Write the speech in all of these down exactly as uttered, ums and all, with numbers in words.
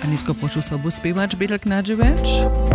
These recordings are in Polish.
Anitko, proszę sobie śpiewać Biedelk na dziewięć.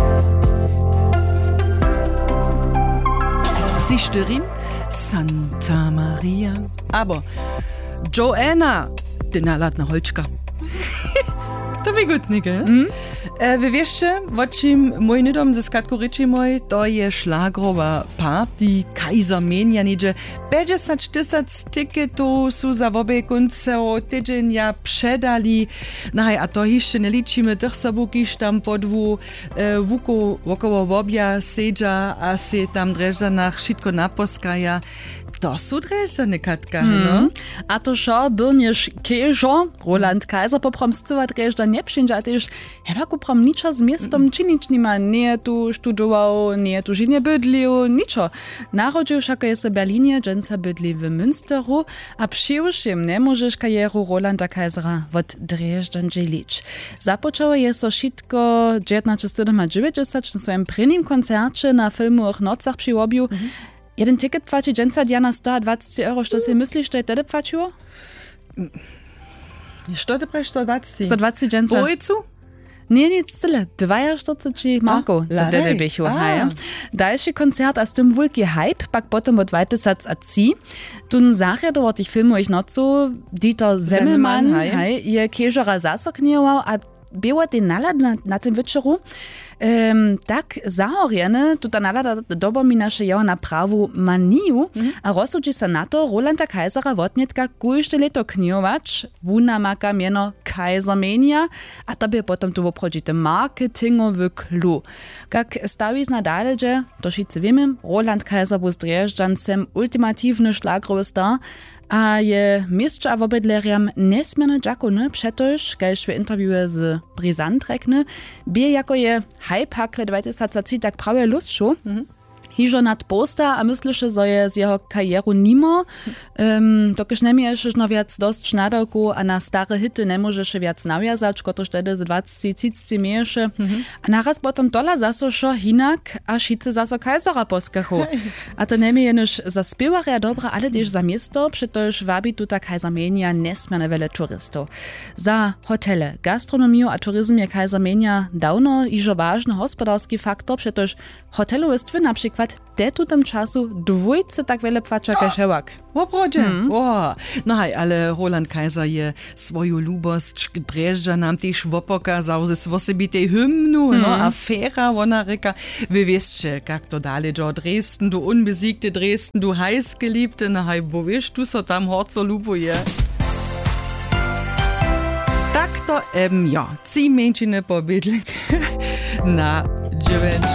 Sisterin Santa Maria. Aber Joanna, ty naladna holčka. To mi gut, nie, gell? Mm. E, wy wieszcie, o czym mój nidom ze skatku ryczy mój, to je szlagrowa party Kaisermania, niedzie pięćdziesiąt tysięcy ticketów są za obie końce tydzienia przedali. No a to jeszcze nie liczymy tych sobą, kiż tam po dwu e, wuku, wokoło obja sedza, a se tam dreżanach wszystko naposkaja. To są dreżane, Katka, mm. no? A to šo, byl něž Kežo, Roland Kaiser poprom scywa dreżda nie przyjdzie, a też chyba kuprom niczo z miastom czynić nima, nie tu studował, nie tu żynie bydlił, niczo. Narodził všako je se Berlinie, dżęca bydli w Münsteru, a przyjuszym nie możesz karieru Rolanda Kaisera od dreżdan dzielić. Zapoczęło je so wszystko dziewiętnaście dziewięćdziesiąt na swoim prvním koncercie na filmowych nocach przyłobił. Mm-hmm. Jeden ticket płaci dżęca Diana sto dwadzieścia euro. Co si myślisz, że wtedy płaciło? Co ty prawisz sto dwadzieścia? sto dwadzieścia dżęca. Boicu? Nie, nic tyle. czterdzieści marków. To wtedy bychu. Dalszy koncert, a z tym wielki hype, pak potem od dwadzieścia aci. Tun zachredował tych filmowych nocu Dieter Semmelmann, je Kežora zasokniewał, a było ten nalad na, na tym wieczoru. Um, tak zahorjene, tuta nalada dobomina się jeho na prawu maniju, mm. a rozsudzi se na to Rolanda Kaisera wotnietka kujšte leto knijować, wuna maka mieno Kaisermania, a to by potem tu woprodzi marketingowy clue. Jak stawi na dalej, że to wszyscy wiemy, Roland Kaiser był zdrjeżdżancem ultimatywny szlagrowy star, a je mistrz a wobydleriam nesmierne dżakony, przetoż, kajż w interwiue z Brisant rekne, bie jako je hype hakle dwadzieścia tak prawie lustšu. Mm-hmm. Hižo nad posta, a myślisz, że je z jeho karieru nimo, um, dokiż nie miesz no wiac dość nadoku, a na stare hity nie możesz wiac nawiązać, kotoż wtedy z dwadzieścia tysięcy miesz. Mm-hmm. A naraz potem dola zaso šo hinak, a šice zaso Kaisera poskachu. A to nie mienisz za spiewarja dobra, ale też za miasto, przetoż wabi tuta Kaisermania nesmierne wiele turystów. Za hotele, gastronomię a turyzm je Kaisermania dawno iżo ważny gospodarski faktor, przetoż hotelowystwy na przykład te tu tym czasu dwójce tak wiele płacza kaszewak. Oprodzie. Mm. O. No hej, ale Roland Kaiser je swoją lubost dreżdża nam też wopokazał ze swosebitej hymnu, mm. no, afera, ona reka. Wy wieszcie, jak to dalej, jo, Dresden, du unbesiegte Dresden, du heißgeliebte, no hej, bo wiesz, tu so tam horco lubuje. Tak to, em, ja, ci męczyny pobedlik na dziewięć.